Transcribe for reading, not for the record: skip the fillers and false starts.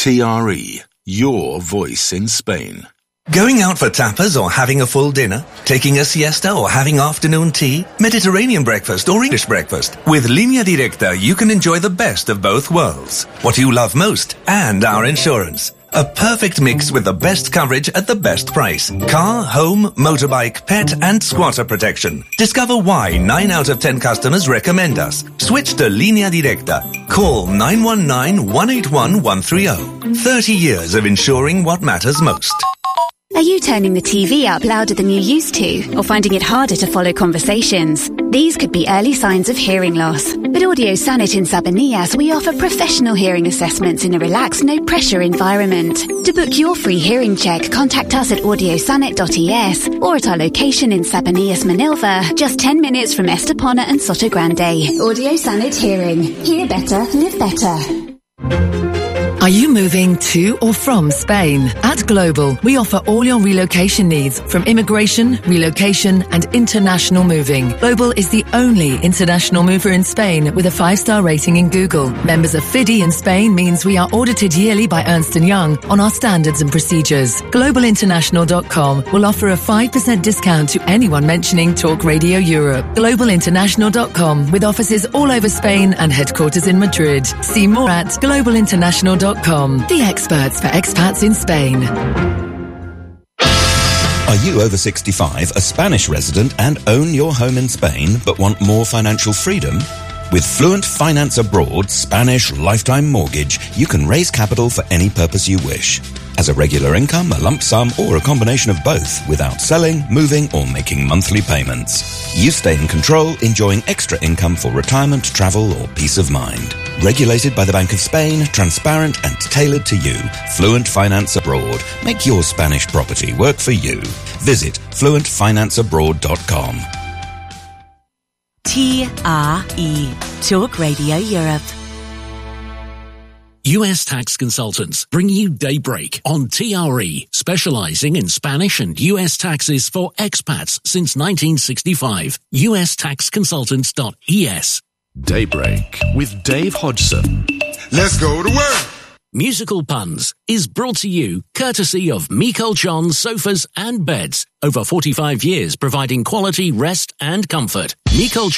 TRE, your voice in Spain. Going out for tapas or having a full dinner? Taking a siesta or having afternoon tea? Mediterranean breakfast or English breakfast? With Línea Directa, you can enjoy the best of both worlds. What you love most and our insurance. A perfect mix with the best coverage at the best price. Car, home, motorbike, pet and squatter protection. Discover why 9 out of 10 customers recommend us. Switch to Línea Directa. Call 919-181-130. 30 years of insuring what matters most. Are you turning the TV up louder than you used to, or finding it harder to follow conversations? These could be early signs of hearing loss. At Audio Sanit in Sabanillas, we offer professional hearing assessments in a relaxed, no-pressure environment. To book your free hearing check, contact us at audiosanit.es or at our location in Sabanillas, Manilva, just 10 minutes from Estepona and Soto Grande. Audio Sanit Hearing. Hear better, live better. Are you moving to or from Spain? At Global, we offer all your relocation needs, from immigration, relocation and international moving. Global is the only international mover in Spain with a 5-star rating in Google. Members of FIDI in Spain means we are audited yearly by Ernst & Young on our standards and procedures. GlobalInternational.com will offer a 5% discount to anyone mentioning Talk Radio Europe. GlobalInternational.com, with offices all over Spain and headquarters in Madrid. See more at GlobalInternational.com. The experts for expats in Spain. Are you over 65, a Spanish resident and own your home in Spain but want more financial freedom? With Fluent Finance Abroad Spanish Lifetime Mortgage, you can raise capital for any purpose you wish. As a regular income, a lump sum, or a combination of both, without selling, moving, or making monthly payments. You stay in control, enjoying extra income for retirement, travel, or peace of mind. Regulated by the Bank of Spain, transparent and tailored to you. Fluent Finance Abroad. Make your Spanish property work for you. Visit fluentfinanceabroad.com. TRE. Talk Radio Europe. US Tax Consultants bring you Daybreak on TRE, specializing in Spanish and US taxes for expats since 1965. USTaxConsultants.es. Daybreak with Dave Hodgson. Let's go to work. Musical Puns is brought to you courtesy of Michael John Sofas and Beds. Over 45 years providing quality rest and comfort. Michael